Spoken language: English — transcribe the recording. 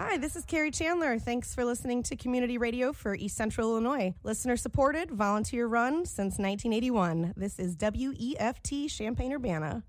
Hi, this is Carrie Chandler. Thanks for listening to Community Radio for East Central Illinois. Listener supported, volunteer run since 1981. This is WEFT Champaign-Urbana.